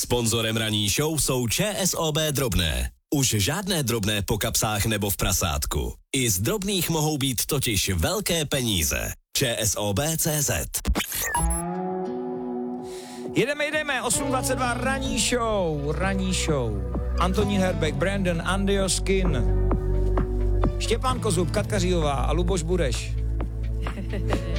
Sponzorem ranní show jsou ČSOB drobné. Už žádné drobné po kapsách nebo v prasátku. I z drobných mohou být totiž velké peníze. ČSOB.cz. Jedeme, 8.22, ranní show. Antonín Herbek, Brandon, Andio Skin, Štěpán Kozub, Katka Říhová a Luboš Bureš.